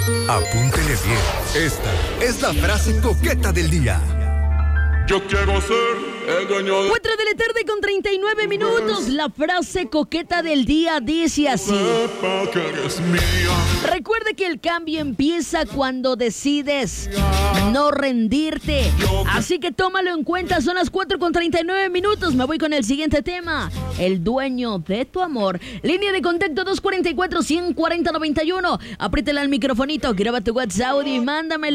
Apúntele bien. Esta es la frase coqueta del día. Yo quiero ser el dueño de... 4 de la tarde con 39 minutos. La frase coqueta del día dice así. Sepa que eres mía. Recuerda que el cambio empieza cuando decides no rendirte. Así que tómalo en cuenta. Son las 4 con 39 minutos. Me voy con el siguiente tema. El dueño de tu amor. Línea de contacto 244-140-91. Apriétale al microfonito, graba tu WhatsApp audio y mándame